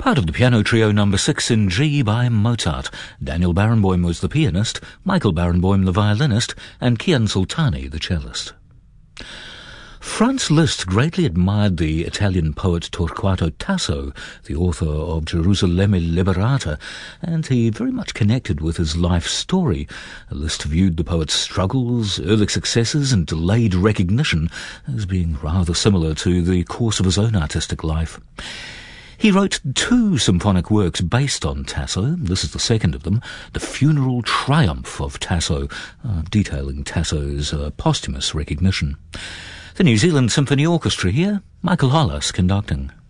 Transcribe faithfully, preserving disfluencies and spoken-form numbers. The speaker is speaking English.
Part of the piano trio number six in G by Mozart. Daniel Barenboim was the pianist, Michael Barenboim the violinist, and Kian Sultani the cellist. Franz Liszt greatly admired the Italian poet Torquato Tasso, the author of Gerusalemme Liberata, and he very much connected with his life story. Liszt viewed the poet's struggles, early successes, and delayed recognition as being rather similar to the course of his own artistic life. He wrote two symphonic works based on Tasso. This is the second of them, The Funeral Triumph of Tasso, uh, detailing Tasso's uh, posthumous recognition. The New Zealand Symphony Orchestra here, Michael Hollis conducting.